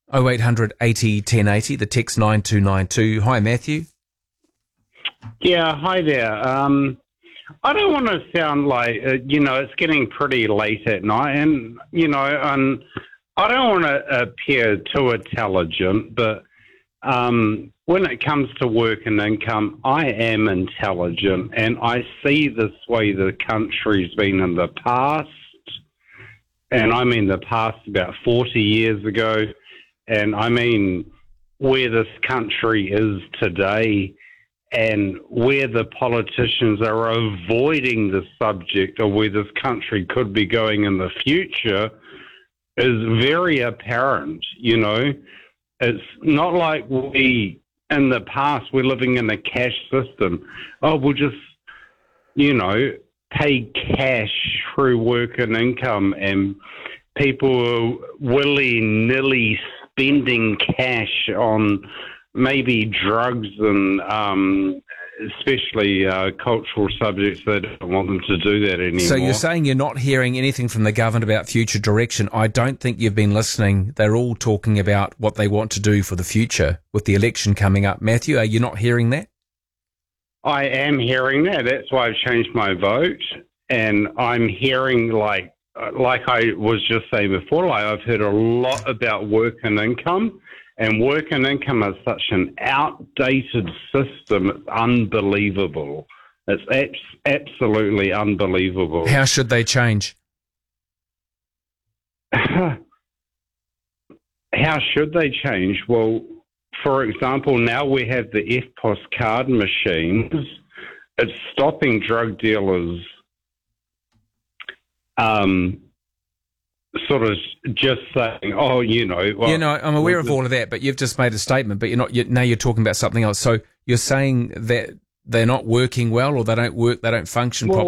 0800 80 1080, the text 9292. Hi, Matthew. Yeah, hi there. I don't want to sound like, it's getting pretty late at night, and I don't want to appear too intelligent, but when it comes to work and income, I am intelligent, and I see this way the country's been in the past, and I mean the past about 40 years ago, and I mean where this country is today, and where the politicians are avoiding the subject of where this country could be going in the future is very apparent, It's not like in the past, we're living in a cash system. Oh, we'll just, pay cash through work and income, and people are willy-nilly spending cash on maybe drugs and especially cultural subjects. They don't want them to do that anymore. So you're saying you're not hearing anything from the government about future direction. I don't think you've been listening. They're all talking about what they want to do for the future with the election coming up. Matthew, are you not hearing that? I am hearing that. That's why I've changed my vote. And I'm hearing, like I was just saying before, I've heard a lot about work and income. And work and income is such an outdated system. It's unbelievable. It's absolutely unbelievable. How should they change? How should they change? Well, for example, now we have the EFTPOS card machines. It's stopping drug dealers sort of just saying, I'm aware of all of that, but you've just made a statement, but now you're talking about something else. So you're saying that they're not working well, or they don't function properly?